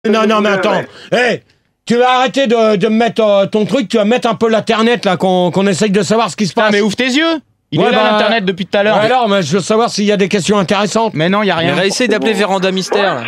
Non, mais attends. Hey, tu vas arrêter de me mettre ton truc, tu vas mettre un peu l'internet là, qu'on essaye de savoir ce qui se passe. Ah, mais ouvre tes yeux. Il est là l'internet depuis tout à l'heure. Alors, mais je veux savoir s'il y a des questions intéressantes. Mais non, il y a rien. On va essayer d'appeler Véranda Mystère.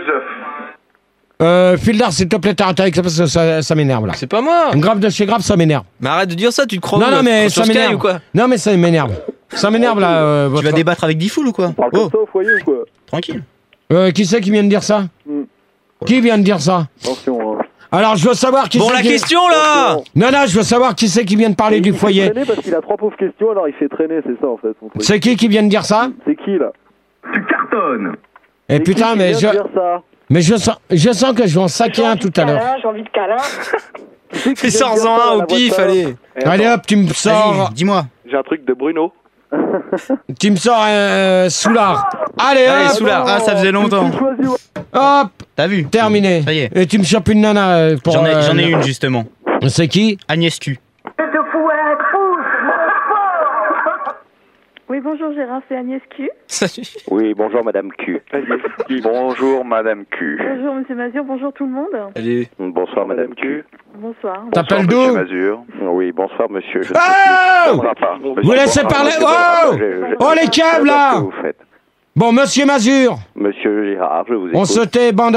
Là. Fildar, s'il te plaît, t'arrêtes avec ça parce que ça m'énerve là. C'est pas moi. Grave de chez grave, ça m'énerve. Mais arrête de dire ça, tu te crois Non, mais sur ça Sky m'énerve. ou quoi? Non, mais ça m'énerve. Ça m'énerve là. Tu vas débattre avec Diffoul ou quoi? Parle comme ça au foyer ou quoi? Tranquille. Qui c'est qui vient de dire ça? Qui vient de dire ça? Attention. Alors, je veux savoir qui Bon, c'est la qui... question là. Non, je veux savoir qui c'est qui vient de parler du foyer. Il fait traîner parce qu'il a 3 pauvres questions, alors il fait traîner, c'est ça en fait. Son truc. C'est qui vient de dire ça? C'est qui là? Tu cartonnes. Et putain, mais je. Mais je sens que je vais en saquer un tout à l'heure. J'ai envie de câlin. Fais sors-en un au pif, allez. Allez hop, tu me sors. Dis-moi. J'ai un truc de Bruno. Tu me sors un Soulard. Allez hop. Soulard. Ah, ça faisait longtemps. Hop. T'as vu? Terminé. Ça y est. Et tu me chopes une nana pour... J'en ai une justement. C'est qui? Agnès Q. Oui, bonjour Gérard, c'est Agnès Q. Oui, bonjour Madame Q. Bonjour Madame Q. Bonjour Monsieur Mazur, bonjour tout le monde. Allez. Bonsoir Madame Q. Bonsoir. T'appelles d'où? Mazur. Oui, bonsoir monsieur. Oh! Vous laissez parler. Oh les câbles là. Bon, Monsieur Mazur. Monsieur Gérard, je vous écoute. On se tait, bande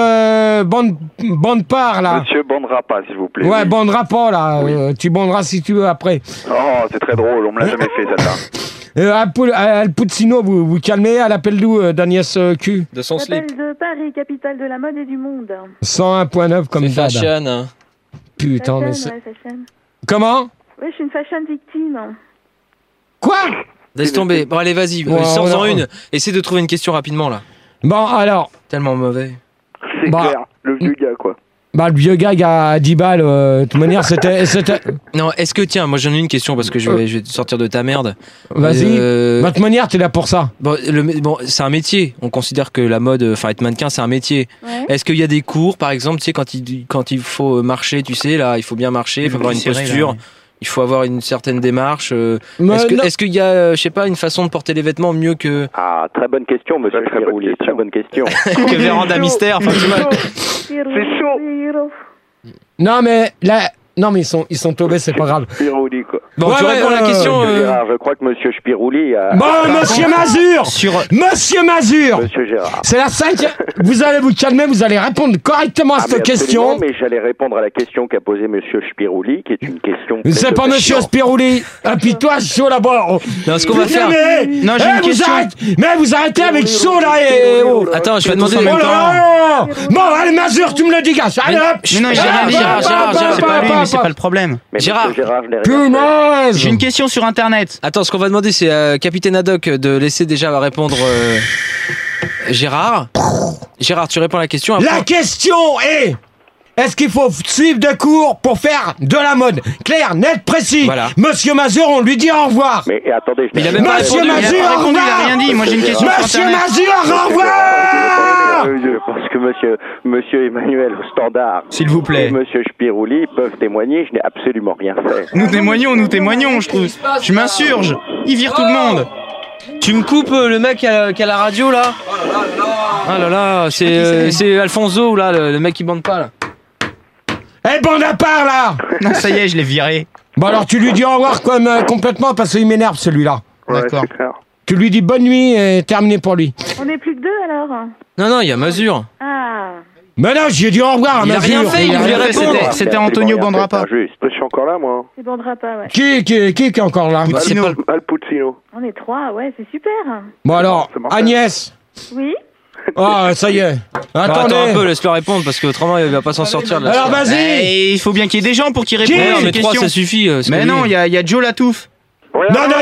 part là. Monsieur bandera pas, s'il vous plaît. Ouais, bandera pas là. Tu banderas si tu veux après. Oh, c'est très drôle, on me l'a jamais fait celle-là. Al Puccino, vous calmez, à l'appel d'où d'Agnès Q? De son slip. J'appelle de Paris, capitale de la mode et du monde. 101.9 comme C'est d'hab. fashion. Hein. Putain, mais Fashion, c'est... ouais, fashion. Comment? Oui, je suis une fashion victime. Quoi? Laisse tomber. Bon, allez, vas-y. Ouais, Sors-en on a- une. Essaie de trouver une question rapidement là. Bon, alors, Tellement mauvais. C'est Bah. clair, le vieux gars quoi. le vieux gag à 10 balles, de toute manière, c'était... Non, est-ce que, tiens, moi j'en ai une question parce que je vais te sortir de ta merde. Vas-y. De toute manière, t'es là pour ça. Bon, c'est un métier. On considère que la mode, enfin être mannequin, c'est un métier. Ouais. Est-ce qu'il y a des cours, par exemple, tu sais, quand il faut marcher, tu sais, là, il faut bien marcher, il faut avoir une posture, il faut avoir une certaine démarche. Mais non. Est-ce qu'il y a, je sais pas, une façon de porter les vêtements mieux que Ah, très bonne question, monsieur Spirouli, très bonne question. que Véranda Mystère? Enfin, tu vois. C'est chaud. Non, mais là... Non, mais ils sont tombés, c'est pas grave. Spirouli quoi. Bon, Ouais, tu réponds à la question. Gérard, je crois que monsieur Spirouli a... Bon, Monsieur Mazur! Monsieur Mazur! Monsieur Gérard. C'est la 5e... Vous allez vous calmer, vous allez répondre correctement à Ah, mais cette question. absolument, mais j'allais répondre à la question qu'a posée monsieur Spirouli, qui est une question... C'est pas Monsieur Spirouli. Et puis toi, chaud là-bas. Non, ce qu'on va faire. Non, j'ai une question. Mais vous arrêtez avec chaud là et... oh. Attends, je vais Faites-moi demander. ça en Oh même là là. Bon, allez, Mazur, tu me le dégages. Allez, hop. Mais non, j'ai rien dit. Gérard, C'est pas lui, mais c'est pas le problème. Mais Gérard. monsieur Gérard, je n'ai rien fait. Punaise. J'ai une question sur internet. Attends, ce qu'on va demander, c'est à Capitaine Haddock de laisser déjà répondre Gérard. Gérard, tu réponds à la question. Après... La question est... Est-ce qu'il faut suivre des cours pour faire de la mode? Clair, net, précis. Voilà. Monsieur Mazur, on lui dit au revoir. Mais attendez, je Il a même pas Monsieur répondu. Mazur, Il a pas au répondu, il a revoir. rien dit. Moi, j'ai une question sur Monsieur internet. Mazur, au revoir. Je pense que monsieur Emmanuel au standard S'il vous et plaît. monsieur Spirouli peuvent témoigner, je n'ai absolument rien fait. Nous témoignons, je trouve. Je m'insurge. Il vire tout le monde. Tu me coupes le mec qui a la radio là? Ah là là, c'est Alfonso là, le mec qui bande pas là. Eh, bande à part là. Non, ça y est, je l'ai viré. Bon alors tu lui dis au revoir complètement parce qu'il m'énerve celui-là. D'accord. c'est clair. Tu lui dis bonne nuit et terminé pour lui. On n'est plus que 2 alors. Non, il y a Mazur. Ah. Mais non, j'ai dit au revoir à Il a Mazur. rien fait, il voulait répondre. C'était Antonio Bandrapa. Juste. Je suis encore là, moi. C'est bandera pas, ouais. Qui est encore là? Puccino. Al Puccino. On est 3, ouais, c'est super. Bon alors, C'est mortel. Agnès. Oui. Ah, ça y est. Attends Attendez. un peu, laisse-le répondre parce que autrement il va pas s'en sortir de là. Alors vas-y. Eh, il faut bien qu'il y ait des gens pour qu'ils répondent Qui à Non, ces mais 3 questions. ça suffit. Mais non, il y a Joe Latouf. Non,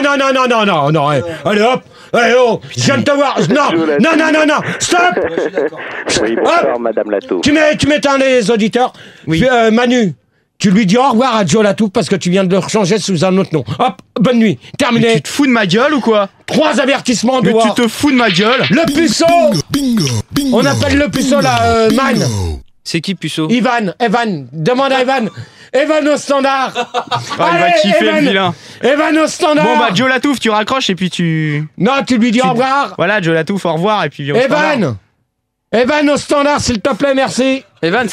eh. Allez hop. Allez, oh, je viens de te voir. Non, stop. Oui, bonsoir, Hop. madame Latouf. Tu m'éteins les auditeurs. Oui. Manu, tu lui dis au revoir à Joe Latouf parce que tu viens de le changer sous un autre nom. Hop, bonne nuit. Mais Terminé. tu te fous de ma gueule ou quoi? 3 avertissements de Mais voir. tu te fous de ma gueule? Le puceau. On appelle le puceau là, Man. C'est qui Puceau? Evan. Demande à Evan. Evan au standard. Ah, il va kiffer Evan. le vilain. Evan au standard. Bon bah Joe Latouf, tu raccroches et puis tu... Non, tu lui dis au revoir. Voilà, Joe Latouf, au revoir et puis on se revoit. Evan. Evan au standard, s'il te plaît, merci. Evan,